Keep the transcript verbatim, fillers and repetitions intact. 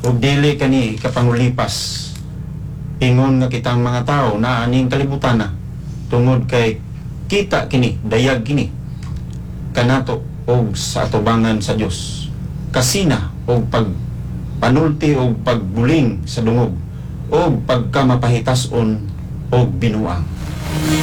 ug dili kani kapangulipas. Ingon nga kitang mga tao na aning kalibutan na tungod kay kita kini, dayag kini kanato og sa atubangan sa Dios. Kasina og pagpanulti og pagbuling sa dungog og pagkamapahitason og binuang.